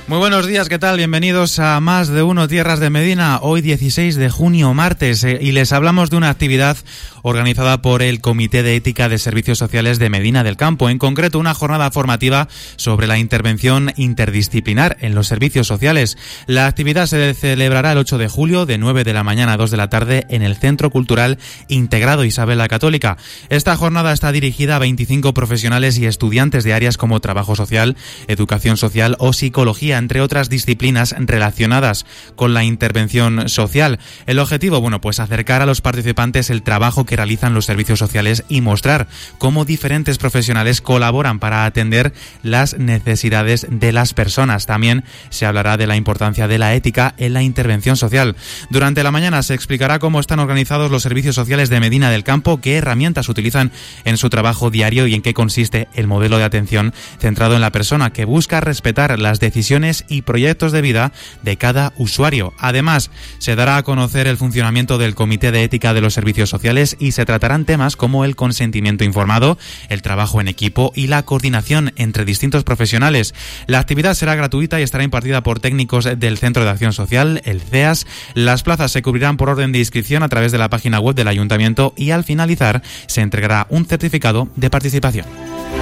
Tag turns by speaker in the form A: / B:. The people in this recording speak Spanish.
A: Muy buenos días, ¿qué tal? Bienvenidos a Más de Uno Tierras de Medina, hoy 16 de junio, martes, y les hablamos de una actividad organizada por el Comité de Ética de Servicios Sociales de Medina del Campo, en concreto una jornada formativa sobre la intervención interdisciplinar en los servicios sociales. La actividad se celebrará el 8 de julio de 9 de la mañana a 2 de la tarde en el Centro Cultural Integrado Isabel la Católica. Esta jornada está dirigida a 25 profesionales y estudiantes de áreas como trabajo social, educación social o psicología, entre otras disciplinas relacionadas con la intervención social. El objetivo, pues acercar a los participantes el trabajo que realizan los servicios sociales y mostrar cómo diferentes profesionales colaboran para atender las necesidades de las personas. También se hablará de la importancia de la ética en la intervención social. Durante la mañana se explicará cómo están organizados los servicios sociales de Medina del Campo, qué herramientas utilizan en su trabajo diario y en qué consiste el modelo de atención centrado en la persona, que busca respetar las decisiones y proyectos de vida de cada usuario. Además, se dará a conocer el funcionamiento del Comité de Ética de los Servicios Sociales y se tratarán temas como el consentimiento informado, el trabajo en equipo y la coordinación entre distintos profesionales. La actividad será gratuita y estará impartida por técnicos del Centro de Acción Social, el CEAS. Las plazas se cubrirán por orden de inscripción a través de la página web del Ayuntamiento y al finalizar se entregará un certificado de participación.